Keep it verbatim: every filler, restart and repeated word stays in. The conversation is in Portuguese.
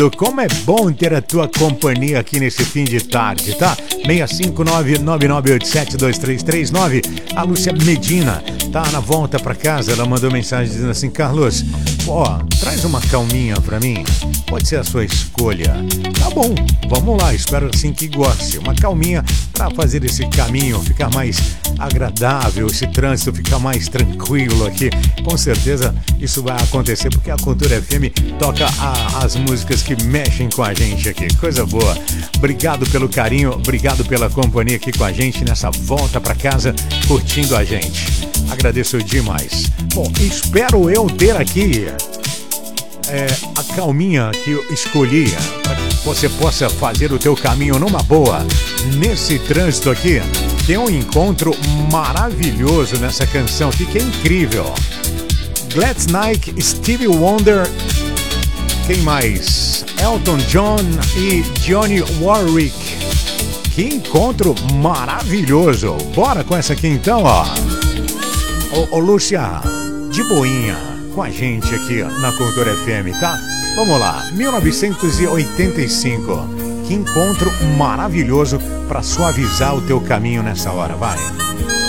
Como é bom ter a tua companhia aqui nesse fim de tarde, tá? seis cinco nove, nove nove oito sete, dois três três nove. A Lúcia Medina tá na volta pra casa. Ela mandou mensagem dizendo assim: Carlos, ó, traz uma calminha pra mim. Pode ser a sua escolha. Tá bom, vamos lá, espero assim que goste. Uma calminha pra fazer esse caminho ficar mais agradável, esse trânsito ficar mais tranquilo aqui. Com certeza isso vai acontecer porque a Cultura F M toca a, as músicas que mexem com a gente aqui. Coisa boa. Obrigado pelo carinho, obrigado pela companhia aqui com a gente nessa volta pra casa, curtindo a gente. Agradeço demais. Bom, espero eu ter aqui é, a calminha que eu escolhi para que você possa fazer o teu caminho numa boa. Nesse trânsito aqui, tem um encontro maravilhoso nessa canção aqui que é incrível. Gladys Knight, Stevie Wonder, quem mais? Elton John e Dionne Warwick. Que encontro maravilhoso. Bora com essa aqui então, ó. Ô, ô Lúcia, de boinha com a gente aqui na Cultura F M, tá? Vamos lá, mil novecentos e oitenta e cinco. Que encontro maravilhoso para suavizar o teu caminho nessa hora, vai.